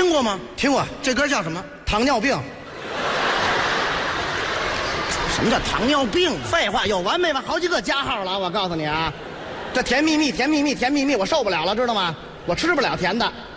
听过吗？ 听过。 这歌叫什么？ 糖尿病。 什么叫糖尿病？ 废话，有完没完？好几个加号了，我告诉你啊，这甜蜜蜜，甜蜜蜜，甜蜜蜜，我受不了了，知道吗？我吃不了甜的。